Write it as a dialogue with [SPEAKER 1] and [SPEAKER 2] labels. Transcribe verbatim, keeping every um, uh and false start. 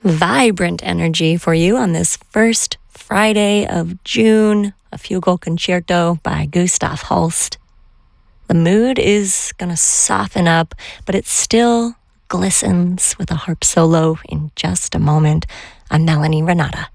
[SPEAKER 1] vibrant energy for you on this first Friday of June, a Fugal Concerto by Gustav Holst. The mood is going to soften up, but it still glistens with a harp solo in just a moment. I'm Melanie Renata.